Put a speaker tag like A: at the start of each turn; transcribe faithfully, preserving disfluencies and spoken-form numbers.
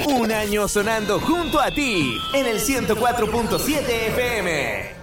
A: Un año sonando junto a ti en el ciento cuatro punto siete F M.